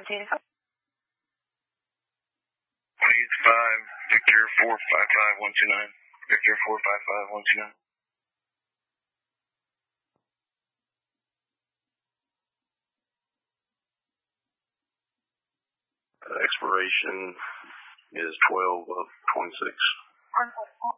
altitude. 5, Victor 455129. Victor 455129. Expiration is 12 of 26.